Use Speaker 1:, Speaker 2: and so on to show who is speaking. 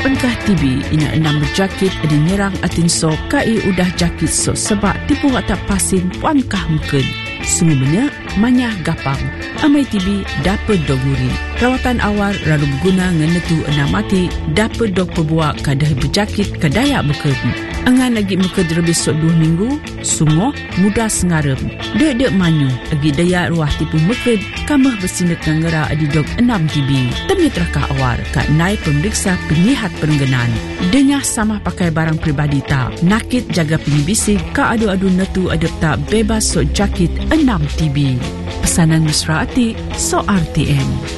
Speaker 1: penkah TB ina enam berjakit di nyerang atin so kai udah jakit so sebab tipu tak pasin puankah mungkin. Sungguhnya manyah gapang. Amai TB dapat doguri. Rawatan awal lalu berguna ngenetu enam mati dapat dog pebuak kadah berjakit kadaya bukan. Angan lagi muka lebih sok 2 minggu, sungguh mudah sengarem. Dek manyu, lagi daya ruah tipu muka, kamah bersindak ngera adi dog 6 TB. Temi terakah awal, kat naik pemeriksa penyihat perengganan. Denyah sama pakai barang peribadi tak, nakit jaga penyibisi, ka adu-adu netu adep tak bebas sok jakit 6 TB. Pesanan mesra ati, so RTM.